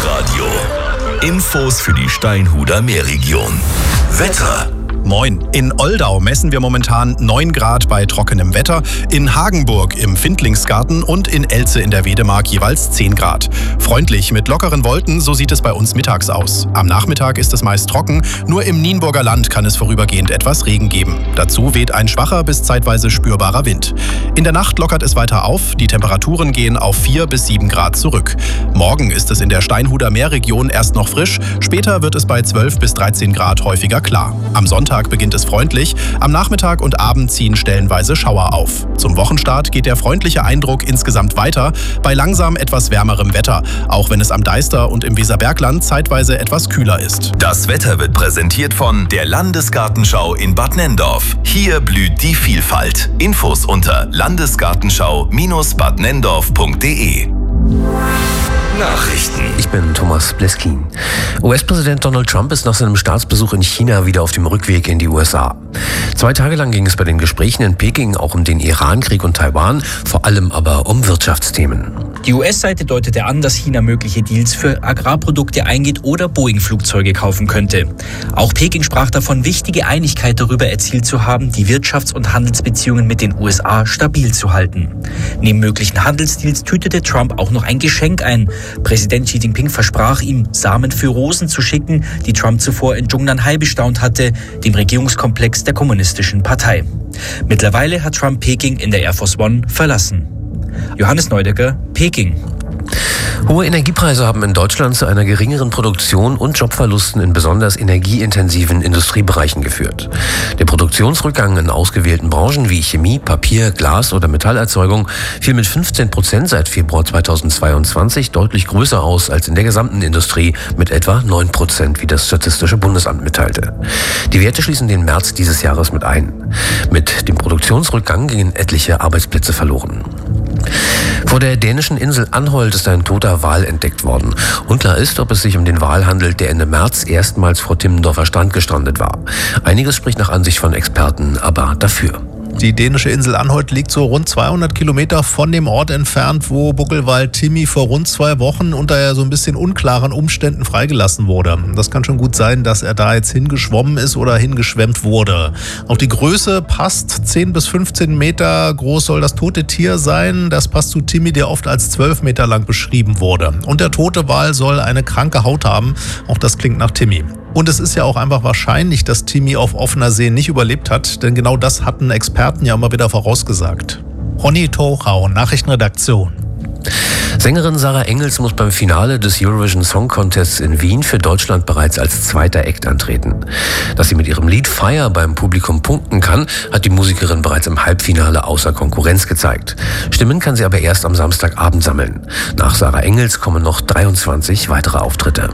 Meerradio. Infos für die Steinhuder Meerregion. Wetter. Moin. In Oldau messen wir momentan 9 Grad bei trockenem Wetter, in Hagenburg im Findlingsgarten und in Elze in der Wedemark jeweils 10 Grad. Freundlich mit lockeren Wolken, so sieht es bei uns mittags aus. Am Nachmittag ist es meist trocken, nur im Nienburger Land kann es vorübergehend etwas Regen geben. Dazu weht ein schwacher bis zeitweise spürbarer Wind. In der Nacht lockert es weiter auf, die Temperaturen gehen auf 4 bis 7 Grad zurück. Morgen ist es in der Steinhuder Meerregion erst noch frisch, später wird es bei 12 bis 13 Grad häufiger klar. Am Sonntag beginnt es freundlich, am Nachmittag und Abend ziehen stellenweise Schauer auf. Zum Wochenstart geht der freundliche Eindruck insgesamt weiter, bei langsam etwas wärmerem Wetter, auch wenn es am Deister und im Weserbergland zeitweise etwas kühler ist. Das Wetter wird präsentiert von der Landesgartenschau in Bad Nenndorf. Hier blüht die Vielfalt. Infos unter landesgartenschau-badnenndorf.de. Nachrichten. Ich bin Thomas Bleskin. US-Präsident Donald Trump ist nach seinem Staatsbesuch in China wieder auf dem Rückweg in die USA. 2 Tage lang ging es bei den Gesprächen in Peking auch um den Iran-Krieg und Taiwan, vor allem aber um Wirtschaftsthemen. Die US-Seite deutete an, dass China mögliche Deals für Agrarprodukte eingeht oder Boeing-Flugzeuge kaufen könnte. Auch Peking sprach davon, wichtige Einigkeit darüber erzielt zu haben, die Wirtschafts- und Handelsbeziehungen mit den USA stabil zu halten. Neben möglichen Handelsdeals tütete Trump auch noch ein Geschenk ein. Präsident Xi Jinping versprach ihm, Samen für Rosen zu schicken, die Trump zuvor in Zhongnanhai bestaunt hatte, dem Regierungskomplex der Kommunistischen Partei. Mittlerweile hat Trump Peking in der Air Force One verlassen. Johannes Neudecker, Peking. Hohe Energiepreise haben in Deutschland zu einer geringeren Produktion und Jobverlusten in besonders energieintensiven Industriebereichen geführt. Der Produktionsrückgang in ausgewählten Branchen wie Chemie, Papier, Glas oder Metallerzeugung fiel mit 15% seit Februar 2022 deutlich größer aus als in der gesamten Industrie mit etwa 9%, wie das Statistische Bundesamt mitteilte. Die Werte schließen den März dieses Jahres mit ein. Mit dem Produktionsrückgang gingen etliche Arbeitsplätze verloren. Vor der dänischen Insel Anholt ist ein toter Wal entdeckt worden. Unklar ist, ob es sich um den Wal handelt, der Ende März erstmals vor Timmendorfer Strand gestrandet war. Einiges spricht nach Ansicht von Experten aber dafür. Die dänische Insel Anholt liegt so rund 200 Kilometer von dem Ort entfernt, wo Buckelwal Timmy vor rund 2 Wochen unter so ein bisschen unklaren Umständen freigelassen wurde. Das kann schon gut sein, dass er da jetzt hingeschwommen ist oder hingeschwemmt wurde. Auch die Größe passt. 10 bis 15 Meter groß soll das tote Tier sein. Das passt zu Timmy, der oft als 12 Meter lang beschrieben wurde. Und der tote Wal soll eine kranke Haut haben. Auch das klingt nach Timmy. Und es ist ja auch einfach wahrscheinlich, dass Timmy auf offener See nicht überlebt hat, denn genau das hatten Experten ja immer wieder vorausgesagt. Ronny Tochau, Nachrichtenredaktion. Sängerin Sarah Engels muss beim Finale des Eurovision Song Contests in Wien für Deutschland bereits als zweiter Act antreten. Dass sie mit ihrem Lied Fire beim Publikum punkten kann, hat die Musikerin bereits im Halbfinale außer Konkurrenz gezeigt. Stimmen kann sie aber erst am Samstagabend sammeln. Nach Sarah Engels kommen noch 23 weitere Auftritte.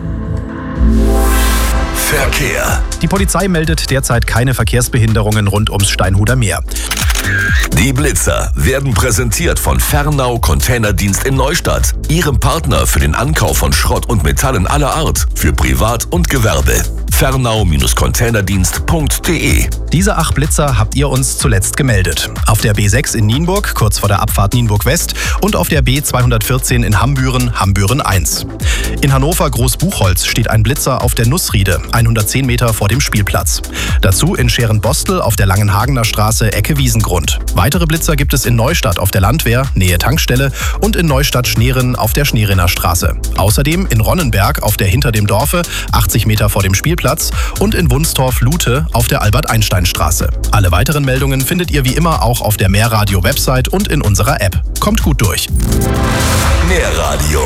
Verkehr. Die Polizei meldet derzeit keine Verkehrsbehinderungen rund ums Steinhuder Meer. Die Blitzer werden präsentiert von Fernau Containerdienst in Neustadt, Ihrem Partner für den Ankauf von Schrott und Metallen aller Art, für Privat und Gewerbe. Fernau-Containerdienst.de. Diese 8 Blitzer habt ihr uns zuletzt gemeldet. Auf der B6 in Nienburg, kurz vor der Abfahrt Nienburg West, und auf der B214 in Hambüren, Hambüren 1. In Hannover Großbuchholz steht ein Blitzer auf der Nussriede, 110 Meter vor dem Spielplatz. Dazu in Scherenbostel auf der Langenhagener Straße, Ecke Wiesengrund. Weitere Blitzer gibt es in Neustadt auf der Landwehr, Nähe Tankstelle, und in Neustadt-Schneren auf der Schneerinner Straße. Außerdem in Ronnenberg auf der Hinter dem Dorfe, 80 Meter vor dem Spielplatz, und in Wunstorf-Lute auf der Albert-Einstein-Straße. Alle weiteren Meldungen findet ihr wie immer auch auf der Meerradio-Website und in unserer App. Kommt gut durch. Meerradio.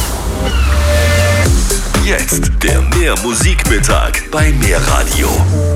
Jetzt der Meermusikmittag bei Meerradio.